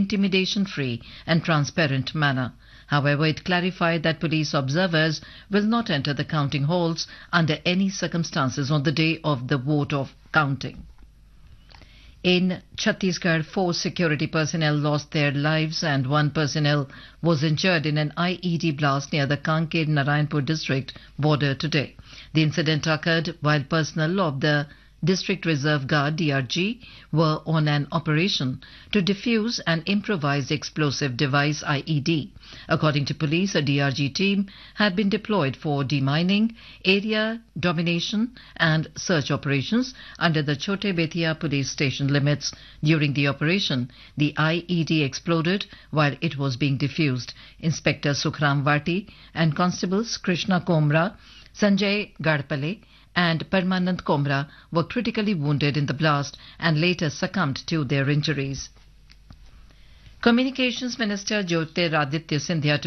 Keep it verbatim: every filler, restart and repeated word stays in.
intimidation-free and transparent manner. However, it clarified that police observers will not enter the counting halls under any circumstances on the day of the vote of counting. In Chhattisgarh, four security personnel lost their lives and one personnel was injured in an I E D blast near the Kanker-Narayanpur district border today. The incident occurred while personnel of the District Reserve Guard D R G were on an operation to defuse an improvised explosive device I E D. According to police, a D R G team had been deployed for demining, area domination and search operations under the Chote Betia police station limits. During the operation, the I E D exploded while it was being defused. Inspector Sukhram Vati and constables Krishna Komra, Sanjay Gadpale and Permanent Komra were critically wounded in the blast and later succumbed to their injuries. Communications Minister Jyotiraditya Scindia